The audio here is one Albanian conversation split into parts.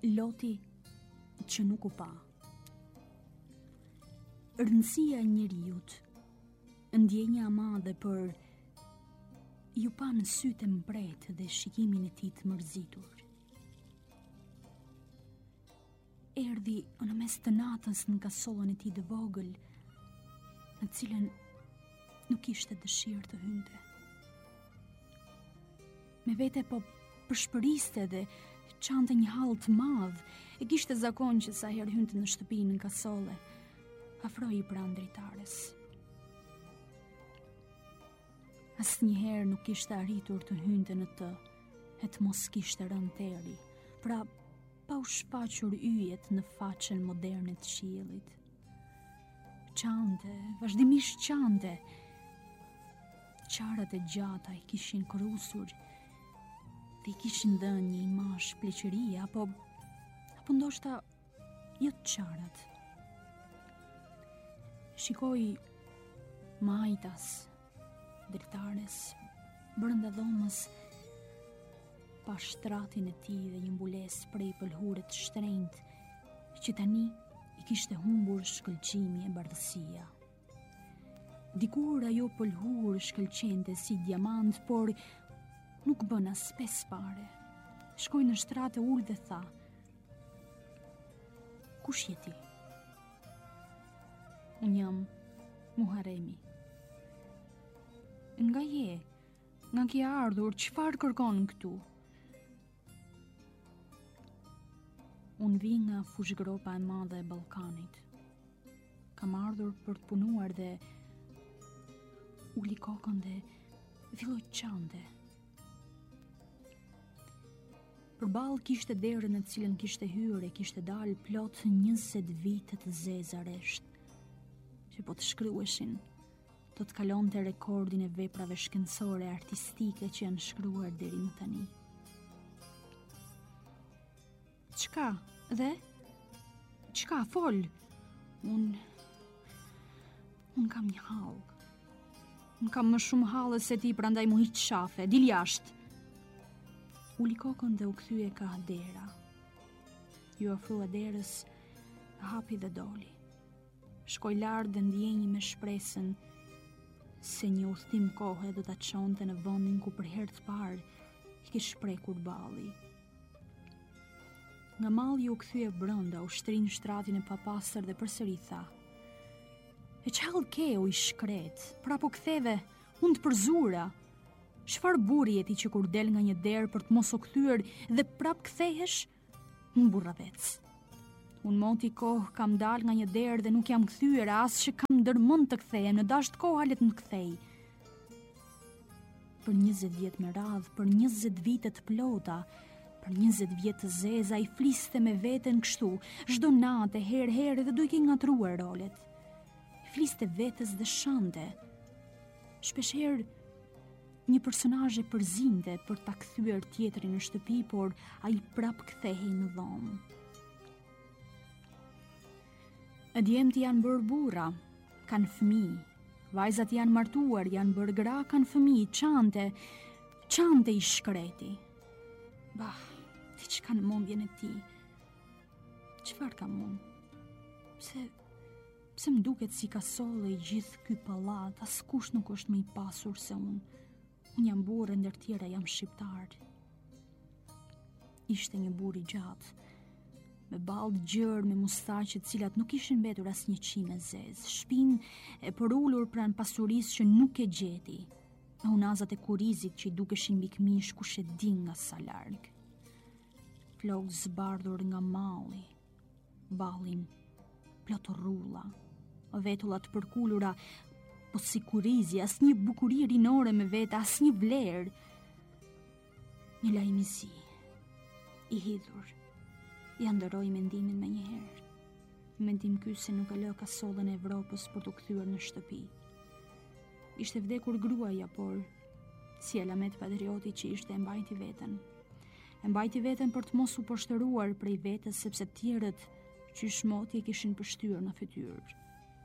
Loti që nuk u pa. Rëndësia e njeriut, ndjenja e madhe për ju pa në sytë e mbret dhe shikimin e tij të mërzitur. Erdhi në mes të natës në kasollën e tij të vogël, në cilën nuk ishte dëshirë të hynte. Me vete po përshpëriste dhe çante një hall të madh, e kishte zakon që sa herë hynte në shtëpinë në kasolle, afrohej pranë dritares. Asnjëherë nuk kishte arritur të hynte në të, e të mos kishte rënë teri, pra pa u shfaqur yjet në faqen moderne të qiellit. Çante, vazhdimisht çante. Qarat e gjata i kishin krusur dhe i kishin dhënë një imazh pleqërie apo ndoshta jo të qarat. Shikoi majtas, dritares, brenda dhomës, pa shtratin e tij dhe një mbulesë prej pëlhure të shtrenjtë që tani i kishte humbur shkëlqimi e bardhësia. Dikur ajo pëlhur shkëlqente si diamant, por nuk bën as 5 pare. Shkoi në shtrat e ul dhe tha: "Kush je ti?" "Unë jam Muharremi." "Nga je? Nga ke ardhur? Çfarë kërkon këtu?" "Unë vi nga fushgropa e madhe e Ballkanit. Kam ardhur për të punuar" dhe uli kokën dhe filloi të çante. Përballë kishte derën në të cilën kishte hyrë, kishte dalë plot 20 vite të zeza resht, që po të shkruheshin, do të kalonte rekordin e veprave shkencore artistike që janë shkruar deri më tani. "Çka? Dhe? Çka? Fol?" Unë kam një hall. Unë kam më shumë hallë se ti, prandaj mu hiq shafe, dil jashtë." Uli kokën dhe u kthye ka dera. Ju ofrua derës, hapi dhe doli. Shkoi lart dhe ndjenji me shpresën se një udhtim kohe do ta çonte në vendin ku për herë të parë i kishte shprekur balli. Nga malli u kthye brenda, u shtrin shtratin e papastër dhe përsëri tha: "E çall ke u i shkret, prapo ktheve, unë të përzura. Çfarë burri je ti që kur del nga një derë për të mos u kthyer dhe prap kthehesh? Unë burravec. Unë moti kohë kam dal nga një derë dhe nuk jam kthyer, as që kam ndërmend të kthehem, në dasht koha let në kthej. Për 20 vjet me radhë, për 20 vite të plota, për 20 vjet të zeza i fliste me veten kështu, çdo natë herë dhe duke ngatruar rolet. Fliste vetes dhe shante. Shpeshherë një personazh e përzinte për ta kthyer tjetrin në shtëpi, por ai prap kthehej në dhomë. Djemtë janë bërë burra, kanë fëmijë, vajzat janë martuar, janë bërë gra, kanë fëmijë, çante i shkreti. Bah, ti çka në mendjen e ti? Çfarë kam unë? Pse më duket si kasolle i gjithë ky pallat, askush nuk është më i pasur se unë. Unë jam burrë ndër tjera, jam shqiptar." Ishte një burr i gjatë, me ballë gjërë, me mustaqe të cilat nuk ishin mbetur as një qime zezë, shpinë e përullur pranë pasurisë që nuk e gjeti, me unazat e kurizit që i dukeshin mikmish kush e din nga sa larg. Flokë zbardhur nga malli, ballin plot rrulla, vetullat përkulura, po si kurizi, as një bukuri rinore me vete, as një vlerë. Një lajmësi, i hidhur, ja ndëroi mendimin me njëherë. Mendim ky se nuk e lë kasollën e Evropës për të kthyer në shtëpi. Ishte vdekur gruaja, por si elamet patrioti që ishte, e mbajti veten. E mbajti veten për të mos u poshtëruar prej vetes, sepse të tjerët që shmoti e kishin pështyrë në fytyrë.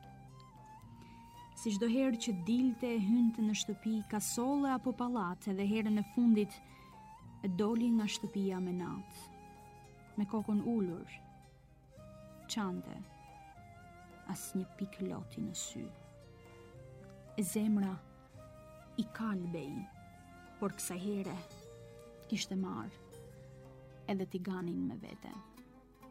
Si çdo herë që dilte e hynte në shtëpi, kasolle apo pallate, dhe herën e fundit e doli nga shtëpia me natë. me kokën ullur, qante, as një pik loti në sy. E zemra i kalbej, por kësaj here kishte marrë edhe tiganin me vete.